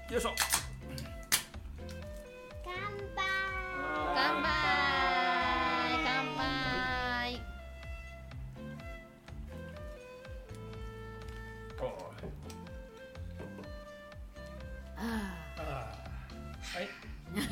よいしょ。 乾杯。 乾杯乾杯。 はい。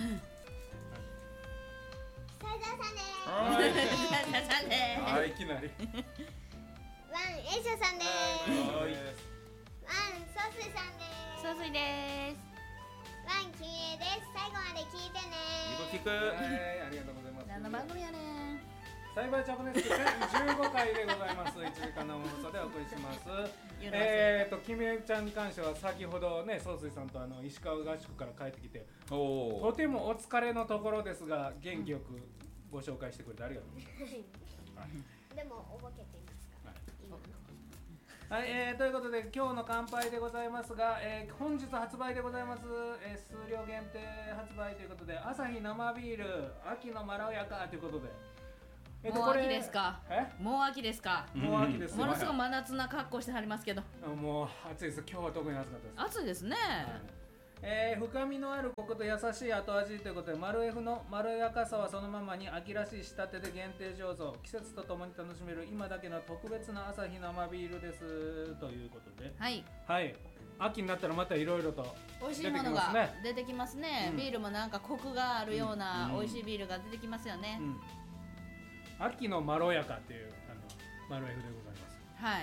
斉藤さんです。 はい、いきなり。 ワンエイショさんです。 はい。 ワンソスイさんです。 総帥です。 ワンキンエです。最後まで聞いてね。 聞く。 はい、ありがとうございます。 何の番組やねん。 栽培チャブネスク15回でございます。1時間の放送でお送りします。キメちゃんに関しては先ほどね、総帥さんと石川合宿から帰ってきて、とてもお疲れのところですが元気よくご紹介してくれてありがとうございます。 でもおぼけていますか。 はい、ということで今日の乾杯でございますが、本日発売でございます、数量限定発売ということで、アサヒ生ビール秋のまろやかということで、 もう秋ですか。もう秋ですか。 もう秋です。 ものすごく真夏な格好してはりますけど。 もう暑いです。今日は特に暑かったです。 暑いですね。 深みのあるコクと優しい後味ということで、マルエフのまろやかさはそのままに秋らしい仕立てで限定醸造、季節とともに楽しめる今だけの特別なアサヒ生ビールですということで、はいはい、秋になったらまたいろいろと美味しいものが出てきますね。ビールもなんかコクがあるような美味しいビールが出てきますよね。 秋のまろやかっていうマルエフでございます。 はい。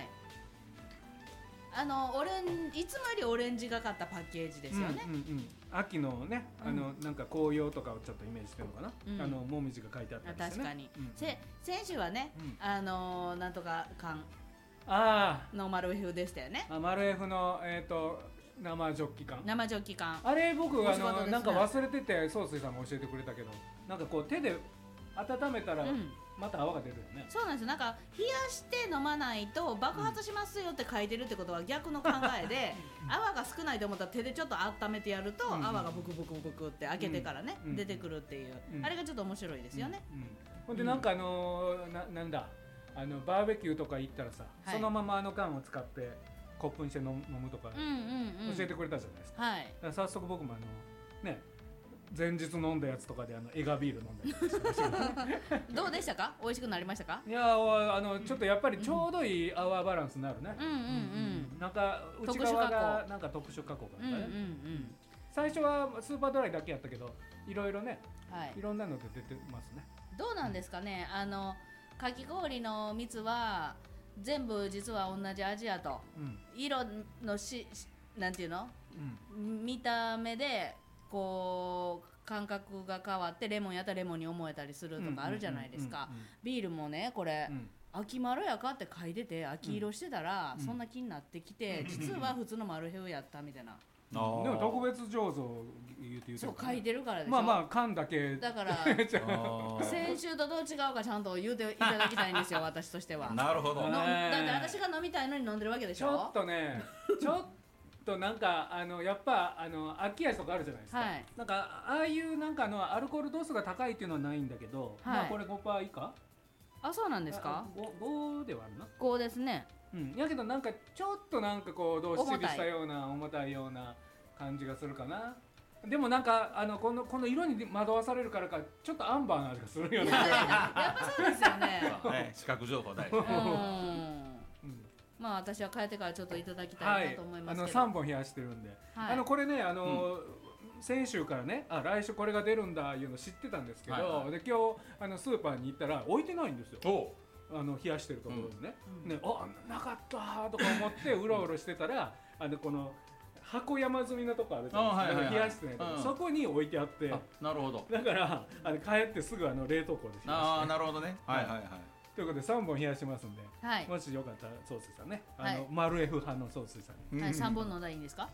いつもよりオレンジがかったパッケージですよね。 秋のね、なんか紅葉とかをちょっとイメージしてるのかな。もみじが書いてあったりしてね。 確かに。先週はね、なんとか缶のマルエフでしたよね。 マルエフの生ジョッキ缶。 生ジョッキ缶。 あれ僕なんか忘れてて、総帥さんが教えてくれたけど、なんかこう手で温めたらまた泡が出るよね。 そうなんですよ。なんか冷やして飲まないと爆発しますよって書いてるってことは逆の考えで、泡が少ないと思ったら手でちょっと温めてやると泡がブクブクブクって開けてからね出てくるっていう、あれがちょっと面白いですよね。 ほんでなんかなんだバーベキューとか行ったらさ、そのまま缶を使ってコップにして飲むとか教えてくれたじゃないですか。だから早速僕もね、前日飲んだやつとかでエガビール飲んだりしてましたけどどうでしたか？美味しくなりましたか？ いやちょっとやっぱりちょうどいい泡バランスになるね。なんか内側がなんか特殊加工がね。最初はスーパードライだけやったけど、いろいろね、いろんなので出てますね。 どうなんですかね。かき氷の蜜は全部実は同じ味やと、色のなんていうの、見た目でこう感覚が変わってレモンやったらレモンに思えたりするとかあるじゃないですか。ビールもね、これ、秋まろやかって書いてて秋色してたらそんな気になってきて、実は普通のマルヘウやったみたいな。 でも特別醸造言うてそう書いてるからでしょ。 まあ缶だけだから先週とどう違うかちゃんと言うていただきたいんですよ私としては。 なるほど。 だって私が飲みたいのに飲んでるわけでしょ。 ちょっとねちょっとなんかやっぱ秋味とかあるじゃないですか。なんかああいうなんかアルコール度数が高いっていうのはないんだけど、まあこれ 5% 以下。 あ、そうなんですか。 5ではあるな。 5ですね。 やけどなんかちょっとなんかこうどっしりしたような重たいような感じがするかな。でもなんかこの色に惑わされるからかちょっとアンバーな味がするよね。 やっぱそうですよね。 視覚情報大事。 まあ私は帰ってからちょっといただきたいなと思いますけど。 3本冷やしてるんで、これね先週からね、来週これが出るんだいうの知ってたんですけど、で今日スーパーに行ったら置いてないんですよ。冷やしてるところでね、なかったとか思ってうろうろしてたらこの箱山積みのとこあるじゃないですか、冷やしてないとこ、そこに置いてあって、 なるほど。 だから帰ってすぐ冷凍庫で冷やして。 なるほどね。はいはいはい。 ということで3本冷やしますんで、もしよかったら総帥さんね、マルエフ派の総帥さんに 3本飲んだらいいんですか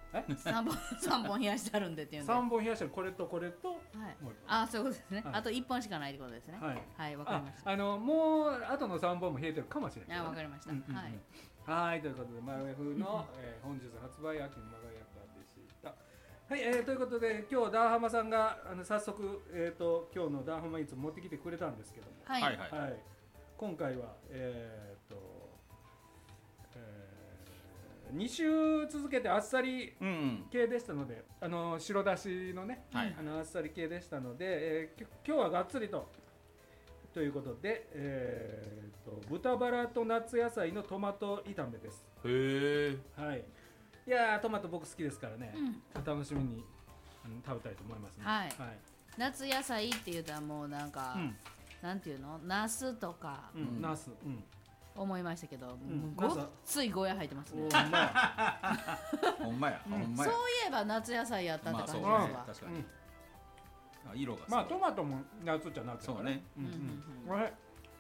？3本冷やしてあるんでっていうので 3本冷やしてるこれとこれと、 あ、そういうことですね。あと1本しかないってことですね。はい、わかりました。 もうあとの3本も冷えてるかもしれない。 わかりました。 はい、ということでマルエフの本日発売秋のまろやかでした。はい、ということで今日ダーハマさんが早速今日のダーハマイーツ持ってきてくれたんですけども、今回は 2週続けてあっさり系でしたので、白だしのね、あっさり系でしたので、今日はがっつりということで、豚バラと夏野菜のトマト炒めです。 へえ。 はい。いやー、トマト僕好きですからね、楽しみに食べたいと思いますね。 はい。夏野菜って言うたらもうなんか、なんていうの、ナスとか、 ナス、 思いましたけど、ごっついゴーヤ入ってますね。 ほんまや。 そういえば夏野菜やったって感じですわ。 わ。 確かに。色が。 まあトマトも夏じゃ夏そうね。 これ、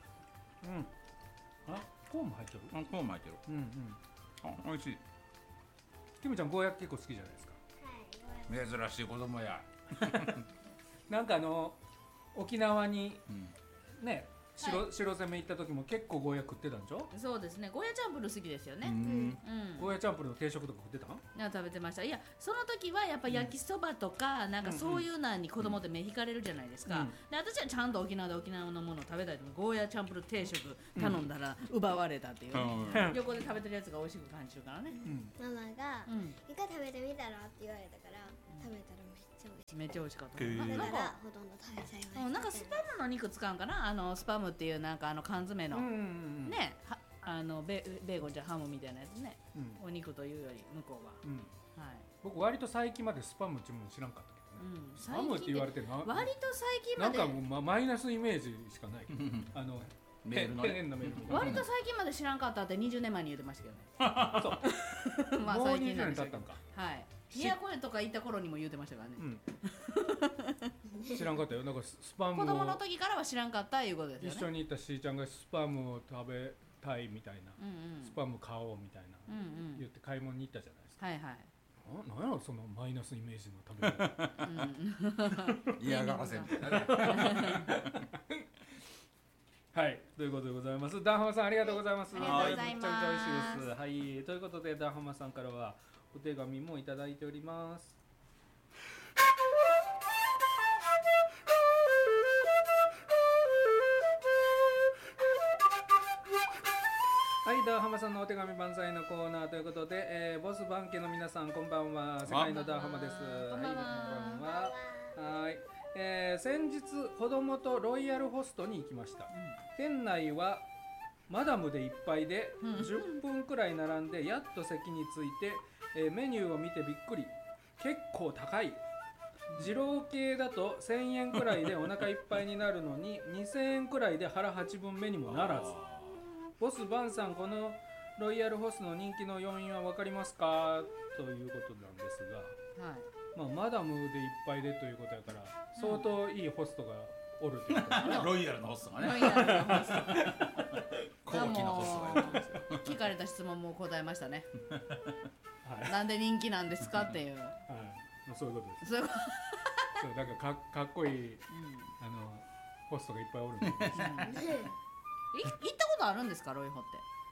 あ、コーンも入ってる。 コーンも入ってる。美味しい。 キムちゃんゴーヤ結構好きじゃないですか。 珍しい子供や。 なんか沖縄にね、白攻め行った時も結構ゴーヤ食ってたんでしょ。 そうですね、ゴーヤチャンプルー好きですよね。 ゴーヤチャンプルーの定食とか食ってたん？ 食べてました。いや、その時はやっぱ焼きそばとか、なんかそういうのに子供って目引かれるじゃないですか。で、私はちゃんと沖縄で沖縄のものを食べたいと、ゴーヤチャンプルー定食頼んだら奪われたっていう、横で食べてるやつが美味しく感じるからね。 ママが「イカ食べてみたら?」って言われたから食べたらめっちゃ美味しかった。 めっちゃ美味しかった。 だからほとんど食べちゃいました。 なんかスパムの肉使うんかな、スパムっていうなんか缶詰のね、ベーコンじゃハムみたいなやつね、お肉というより向こうは。 僕割と最近までスパムっていうもの知らんかったけどね。スパムって言われてるの割と最近までなんかマイナスイメージしかないけど、 メールの割と最近まで知らんかったって20年前に言ってましたけどね。そう。まあ最近なんですけど。はい。宮古園とか行った頃にも言ってましたからね。 知らんかったよ。なんかスパム子供の時からは知らんかったいうことですよね。 一緒に行ったしーちゃんがスパムを食べたいみたいな、スパム買おうみたいな言って買い物に行ったじゃないですか。 はいはい。 なんやろそのマイナスイメージの食べ物。 嫌がらせみたいな。 はい、ということでございます。ダンハマさんありがとうございます。 ありがとうございます。 めちゃめちゃ美味しいです。はい、ということでダンハマさんからはお手紙もいただいております。はい、ダーハマさんのお手紙万歳のコーナーということで、ボスバンケの皆さんこんばんは。世界のダーハマです。 こんばんは。 はい、先日子供とロイヤルホストに行きました。店内はマダムでいっぱいで、10分くらい並んでやっと席に着いて、メニューを見てびっくり。結構高い。二郎系だと1000円くらいでお腹いっぱいになるのに2000円くらいで腹8分目にもならず。ボスバンさん、このロイヤルホストの人気の要因は分かりますかということなんですが、マダムでいっぱいでということやから相当いいホストがおるっていうことロイヤルのホストがね。 ロイヤルのホスト。 高貴なホストがいるんですよ。 聞かれた質問も答えましたね。なんで人気なんですかっていう。 そういうことです。 そうだからかっこいいホストがいっぱいおるんです。 行ったことあるんですか、ロイホって。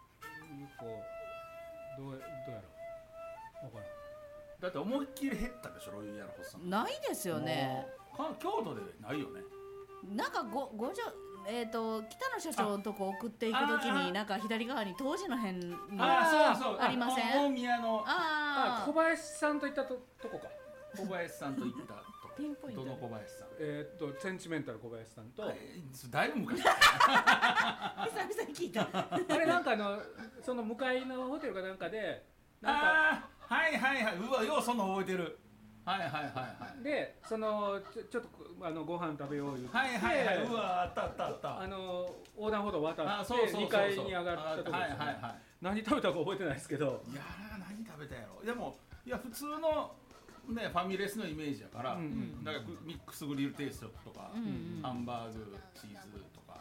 どうやろう。分からん。 だって思いっきり減ったでしょ、ロイヤルホスト。 ないですよね。 京都でないよね。 なんか北野社長のとこ送っていくときになんか左側に当時の辺にありません？ 大宮の小林さんと行ったとこか。 小林さんと行ったとこ。 ピンポイント。 どの小林さん？ センチメンタル小林さんと。 だいぶ昔。 久々に聞いた。 あれなんかその向かいのホテルかなんかで。 はいはいはい。うわ、ようそんな覚えてる。はいはいはいはい。 で、ちょっとご飯食べよう言って。 はいはいはい。うわ、あったあったあった。 横断歩道渡って2階に上がったところですよね。何食べたか覚えてないですけど。 いやー、何食べたやろ。でもいや普通のねファミレスのイメージやから、だからミックスグリルテイストとか、ハンバーグ、チーズとか。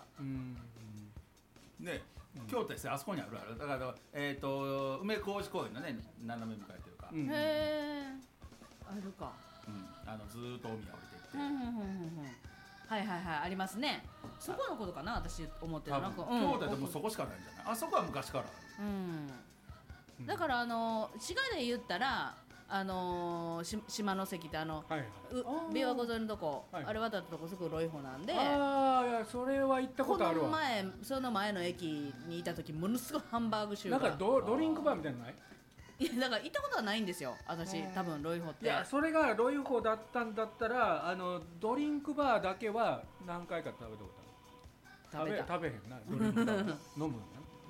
ね。京都ですよ、あそこにあるだから梅小路公園のね斜め向かいというか。 へえ。あるか。 ずーっと大宮降りていって。 はいはいはい、ありますね。そこのことかな、私思ってる。 なんか京都でもそこしかないんじゃない？あそこは昔から。 だから滋賀で言ったら島の関って琵琶湖沿いのとこ、あれ渡ったとこすぐロイホなんで。 ああ、いやそれは行ったことあるわ。 その前の駅にいた時ものすごいハンバーグ集なんかドリンクバーみたいなのない？ いやだから行ったことはないんですよ私多分ロイホって。 いやそれがロイホだったんだったらドリンクバーだけは何回か食べたことある。食べへんなドリンクバー飲むのね、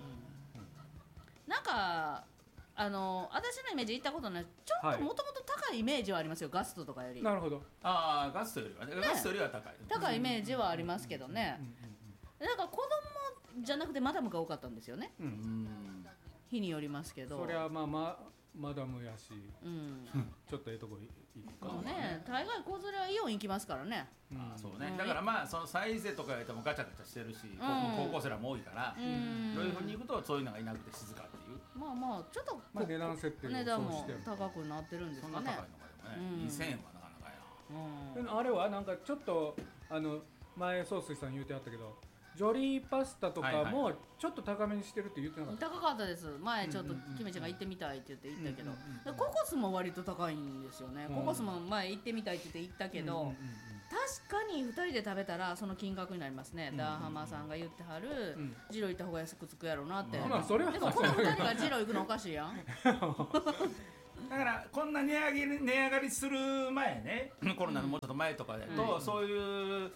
なんか私のイメージ行ったことないちょっともともと高いイメージはありますよガストとかより。 なるほど。 ガストよりはねガストよりは高いイメージはありますけどね。なんか子供じゃなくてマダムが多かったんですよね。日によりますけど。 そりゃまあマダムやし、ちょっとええとこ行くかね。大概子連れはイオン行きますからね。 そうね。だからまあそのサイゼとかやってもガチャガチャしてるし、高校生らも多いから、どういうふうに行くとそういうのがいなくて静かっていう。 まあちょっと値段設定値段も高くなってるんですかね。 そんな高いのかでもね。2000円はなかなかや。 あれはなんかちょっと前総帥さん言うてあったけど。ジョリーパスタとかもちょっと高めにしてるって言ってなかった。 高かったです。前ちょっとキメちゃんが行ってみたいって言って行ったけど、ココスも割と高いんですよね。ココスも前行ってみたいって言って行ったけど、確かに2人で食べたらその金額になりますね。ダーハマさんが言ってはるジロー行った方が安くつくやろうなって。でもこの2人がジロー行くのおかしいやん。 だからこんな値上がりする前ね、コロナのもうちょっと前とかだと、そういう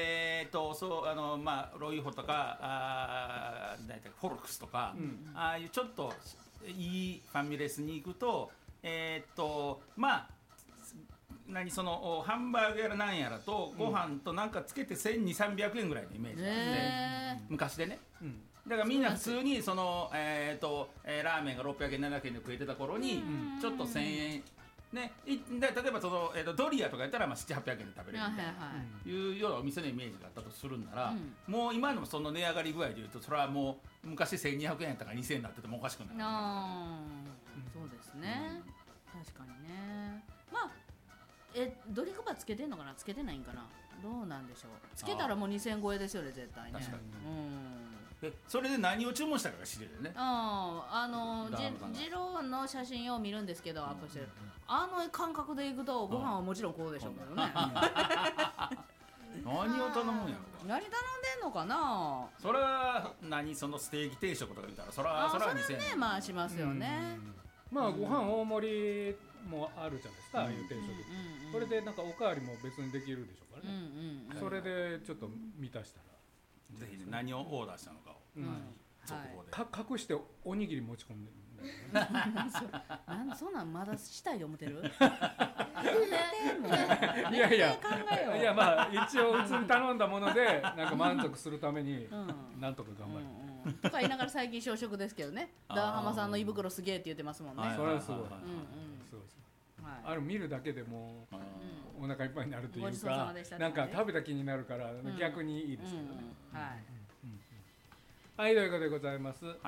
まあロイホとかフォルクスとか、ああいうちょっといいファミレスに行くとまあそのハンバーグやらなんやらとご飯となんかつけて1200-300円ぐらいのイメージがあって、昔でね。だからみんな普通にそのラーメンが600円700円で食えてた頃にちょっと1000円ね、例えばそのドリアとかやったら700-800円で食べれるみたいないうようなお店のイメージがあったとするんなら、もう今のその値上がり具合でいうとそれはもう昔1200円やったから2000円になっててもおかしくない。 そうですね、確かにね。まあドリンクバーつけてんのかなつけてないんかなどうなんでしょう。つけたらもう2000超えですよね絶対ね。確かに。 それで何を注文したかが知れるよね。 ジローの写真を見るんですけどアップしてる感覚でいくとご飯はもちろんこうでしょうけどね。 何を頼むんやろ。 何頼んでんのかな。 それはそのステーキ定食とか言ったらそれは2000円ね。 まあしますよね。 まあご飯大盛りもあるじゃないですか、ああいう定食。これでなんかおかわりも別にできるでしょうからね。それでちょっと満たしたらぜひ何をオーダーしたのかを速報で隠しておにぎり持ち込んでそんなんまだしたいと思ってる。 いやまあ一応普通に頼んだものでなんか満足するためになんとか頑張るとか言いながら最近小食ですけどね。ダーハマさんの胃袋すげえって言ってますもんね。 それはすごい。あれ見るだけでもお腹いっぱいになるというか、なんか食べた気になるから逆にいいですけどね。はい、ということでございます。はい、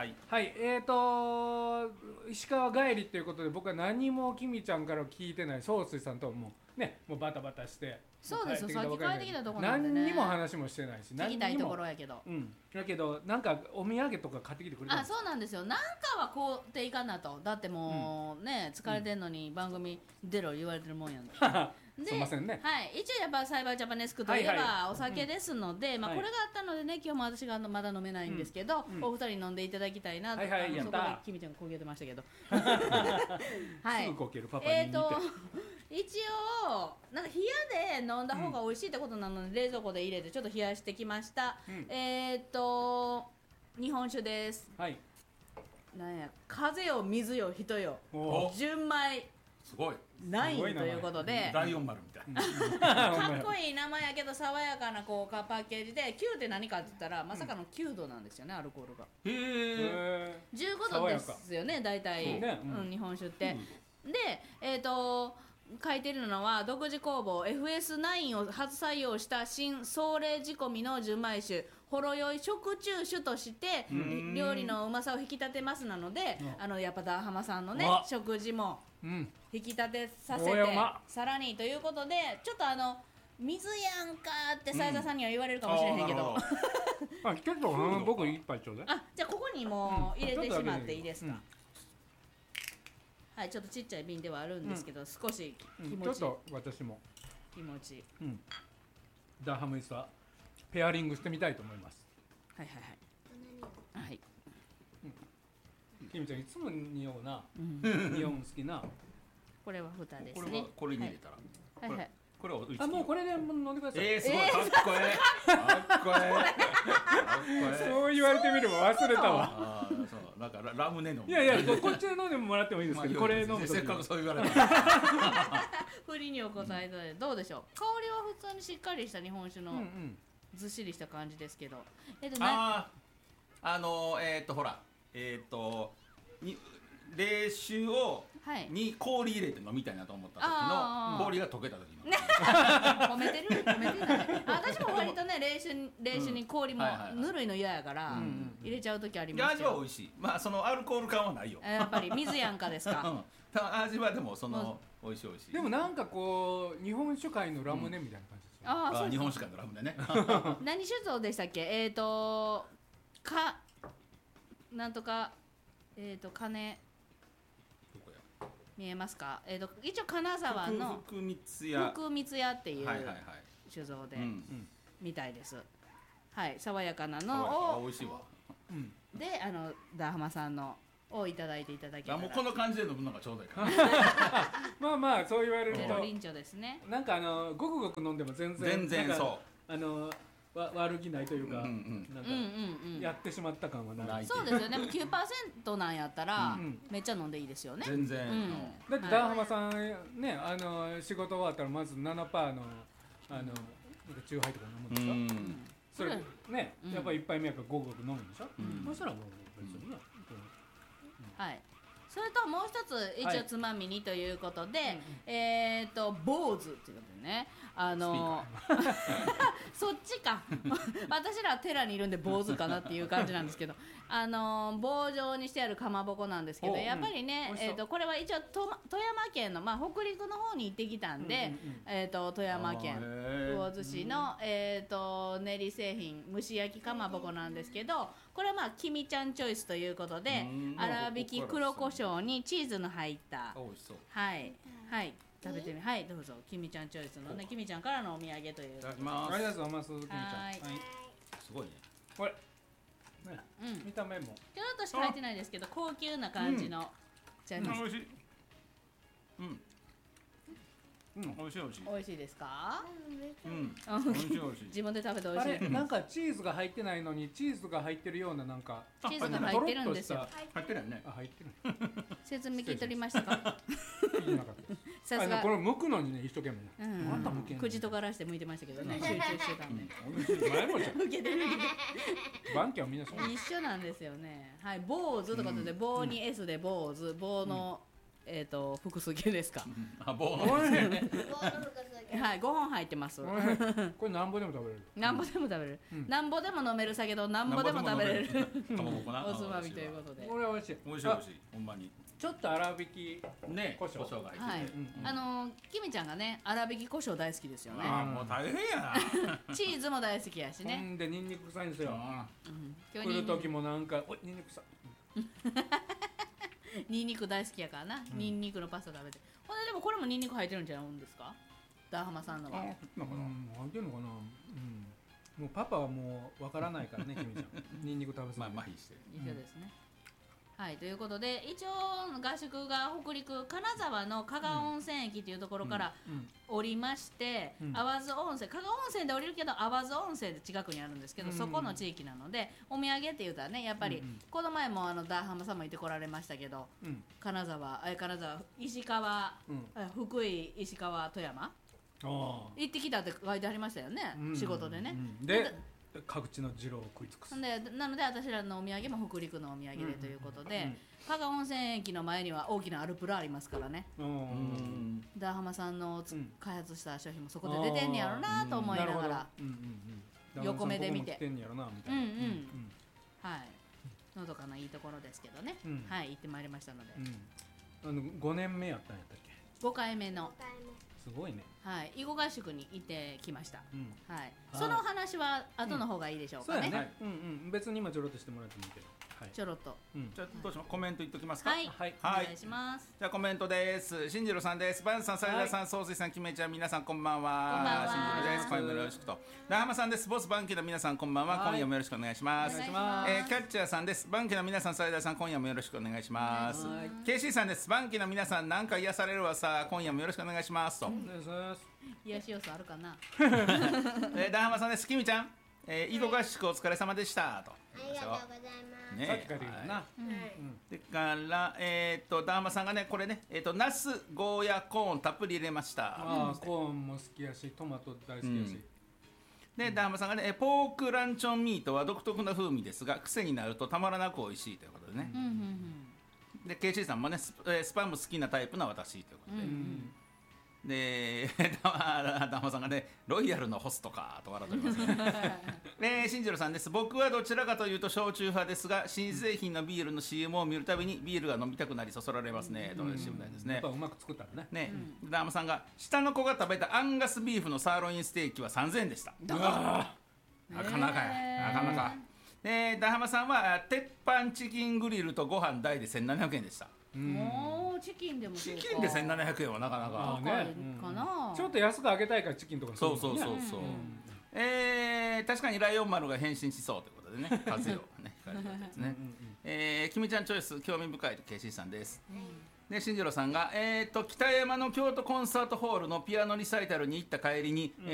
石川帰りっていうことで僕は何もきみちゃんから聞いてない総帥さんともうバタバタして。 そうですよ、さっき帰ってきたところなんでね。 何にも話もしてないし、 聞きたいところやけど。 だけどなんかお土産とか買ってきてくれたんですか。 そうなんですよ。なんかはこうっていかんなと。だってもうね疲れてんのに番組出ろ言われてるもんやん。 すいませんね。 はい、一応やっぱサイバージャパネスクといえばお酒ですので、まあこれがあったのでね、今日も私がまだ飲めないんですけど、お二人飲んでいただきたいなと。そこできみちゃんがこげてましたけど。 はい。すぐこけるパパに似て。 一応なんか冷やで飲んだ方が美味しいってことなので、冷蔵庫で入れてちょっと冷やしてきました。日本酒です。はい。なんや風よ水よ人よ純米。 すごい。 ないということで。 ライオン丸みたいな。 かっこいい名前やけど爽やかなこうパッケージで9って何かって言ったらまさかの9度なんですよね、アルコールが。へえ。15度ですよね大体日本酒って。で書いてるのは独自工房 FS9 を初採用した新総冷仕込みの純米酒ほろ酔い食中酒として料理のうまさを引き立てますなので、やっぱダーハマさんのね食事も引き立てさせてさらにということで、ちょっと水やんかって斉田さんには言われるかもしれへんけど、 ちょっと僕一杯ちょうだい。 じゃあここにもう入れてしまっていいですか。はい、ちょっとちっちゃい瓶ではあるんですけど、少し気持ちちょっと私も気持ちダーハムイスはペアリングしてみたいと思います。 はいはいはいはい。 きみちゃんいつも匂うな。匂うん好きな。 これは蓋ですね。 これに入れたら。 はいはい。 これはあ、もうこれで飲んでください。 すごいかっこええ。かっこええ。 そう言われてみれば忘れたわ。 ああ、そうなんかラムネ飲む。 いやこっちで飲んでもらってもいいですけど、これ飲むとせっかくそう言われた。 振りにお答えいただいてどうでしょう。香りは普通にしっかりした日本酒のずっしりした感じですけど。 ほら冷酒をに氷入れて飲みたいなと思った時の氷が溶けた時の。 褒めてるね。私も割とね冷酒に氷もぬるいの嫌やから入れちゃう時ありますけど。 味は美味しい。まあそのアルコール感はないよ。 やっぱり水やんかですか。 味はでもその美味しい。 でもなんかこう日本酒界のラムネみたいな感じですよ。 あ、日本酒界のラムネね。 何酒造でしたっけ？なんとか金見えますか？一応金沢の福光屋っていう酒造でみたいです。はい、爽やかなのを美味しいわ。 でダーハマさんのをいただいていただけたら。 もうこの感じで飲むのがちょうどいいかまな。 あそう言われると臨場ですね。 なんかごくごく飲んでも全然そう悪気ないというか、なんかやってしまった感はない。 そうですよね。でも 9% なんやったらめっちゃ飲んでいいですよね。 全然。 だってダーハマさんね、仕事終わったらまず7%のなんかチューハイとか飲むんですか？それね、やっぱり1杯目やからごくごく飲むんでしょ？そしたらもう別にね。 はい。それともう一つ一応つまみにということで、坊主っていうことでね、そっちか私らは寺にいるんで坊主かなっていう感じなんですけど、棒状にしてあるかまぼこなんですけど、やっぱりね、これは一応富山県の、北陸の方に行ってきたんで、富山県魚津市の、練り製品蒸し焼きかまぼこなんですけど、これはきみちゃんチョイスということで、粗挽き黒胡椒にチーズの入ったはい食べてみ、はいどうぞ。きみちゃんチョイスのね、きみちゃんからのお土産という。いただきます。ありがとうございます。きみちゃん。 すごいね。 これ見た目もちょっとしか入ってないですけど高級な感じの美味しい。美味しい。 美味しいですか？ 美味しい。 自分で食べて美味しい。 あれなんかチーズが入ってないのにチーズが入ってるようななんかチーズが入ってるんですよ。 入ってるよね。 入ってる。 説明聞い取りましたか？ 聞いてなかった。さすがこれ剥くのにね一生懸命。 また剥けんの。口とがらして剥いてましたけどね。集中してたんで。 前もじゃん。 剥けてる。 バンキャンみんなそう。 一緒なんですよね。はい、坊主ということで棒に S で坊主、棒の複数形ですか。 棒。 はい、5本入ってます。 これなんぼでも食べれる。 なんぼでも食べれる。なんぼでも飲める酒となんぼでも食べれる。おつまみということで。 これ美味しい。 美味しい。ほんまに。 ちょっと粗挽きね、胡椒が入ってて。 きみちゃんがね、粗挽き胡椒大好きですよね。 もう大変やな。チーズも大好きやしね。 ほんでニンニク臭いんですよ。来る時もなんかニンニク臭い。 ニンニク大好きやからな。ニンニクのパスタ食べて。ほんででもこれもニンニク入ってるんじゃないんですか？ダーハマさんのは。 入ってんのかな。もうパパはもうわからないからね、きみちゃん。ニンニク食べすぎ。 麻痺してる。 一緒ですね。はい、ということで一応合宿が北陸金沢の加賀温泉駅というところから降りまして、淡津温泉、加賀温泉で降りるけど淡津温泉で近くにあるんですけど、そこの地域なのでお土産って言うたらね、やっぱりこの前もダーハマさんもいてこられましたけど、金沢石川、福井石川富山行ってきたって書いてありましたよね、仕事でね。 で各地の二郎を食い尽くす。 なので私らのお土産も北陸のお土産でということで、加賀温泉駅の前には大きなアルプラありますからね。ダーハマさんの開発した商品もそこで出てんねやろなと思いながら横目で見て、はい、のどかないいところですけどね、はい、行ってまいりましたので。 5年目やったんやったっけ？ 5回目の。 すごいね。 はい、囲碁合宿に行ってきました。はい。その話は後の方がいいでしょうかね。 別に今ちょろっとしてもらってもいいけど。 ちょろっと、 じゃあどうしますコメント言っときますか。 はい、お願いします。 じゃあコメントです。新次郎さんです。バンさん、サイダーさん、総帥さん、きめちゃん、皆さんこんばんは。 こんばんは。 新次郎です。今夜もよろしくと。長浜さんです。ボスバンキの皆さんこんばんは。今夜もよろしくお願いします。キャッチャーさんです。バンキの皆さん、サイダーさん、今夜もよろしくお願いします。KC さんです。バンキの皆さん、なんか癒されるわさ、今夜もよろしくお願いしますと。 癒し要素あるかな。 長浜さんです。きみちゃん、囲碁合宿お疲れ様でしたと。 ありがとうございます。 さっきから言うな。 でからダーマさんがねこれねナスゴーヤコーンたっぷり入れました。 コーンも好きやしトマト大好きやし。 でダーマさんがねポークランチョンミートは独特な風味ですが癖になるとたまらなく美味しいということでね。で KC さんもねスパム好きなタイプの私ということで。でダーマさんがねロイヤルのホストかと笑っておりますね。新次郎さんです。僕はどちらかというと焼酎派ですが新製品のビールの CM を見るたびにビールが飲みたくなりそそられますねという CM ですね。 やっぱうまく作ったらね。 ダーマさんが下の子が食べたアンガスビーフのサーロインステーキは3000円でした。なかなかやなかなか。ダーハマさんは鉄板チキングリルとご飯大で1700円でした。 もうチキンでもチキンで1700円はなかなか高いかな。 ちょっと安くあげたいからチキンとかそう確かにライオン丸が変身しそうということでね数よね光るですね。きみちゃんチョイス興味深いと KC さんです。で新次郎さんが北山の京都コンサートホールのピアノリサイタルに行った帰りに、